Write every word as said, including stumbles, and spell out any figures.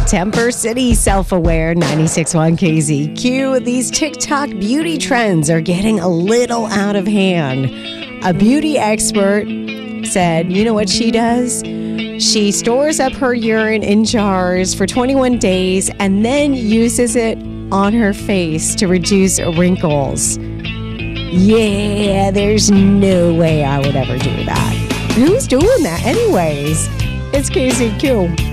Temper City, self-aware, ninety-six point one K Z Q. These TikTok beauty trends are getting a little out of hand. A beauty expert said, you know what she does? She stores up her urine in jars for twenty-one days and then uses it on her face to reduce wrinkles. Yeah, there's no way I would ever do that. Who's doing that anyways? It's K Z Q.